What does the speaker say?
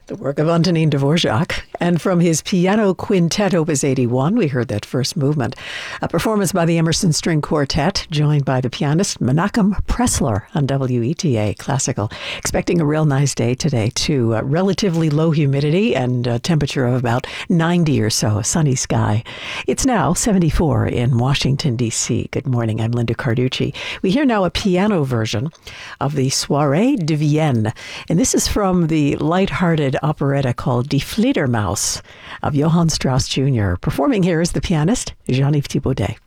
The work of Antonin Dvorak. And from his Piano Quintet Opus 81, we heard that first movement. A performance by the Emerson String Quartet, joined by the pianist Menachem Pressler on WETA Classical. Expecting a real nice day today, too. Relatively low humidity and a temperature of about 90 or so, sunny sky. It's now 74 in Washington, D.C. Good morning, I'm Linda Carducci. We hear now a piano version of the Soirée de Vienne. And this is from the light-hearted operetta called Die Fledermaus of Johann Strauss Jr. Performing here is the pianist Jean-Yves Thibaudet.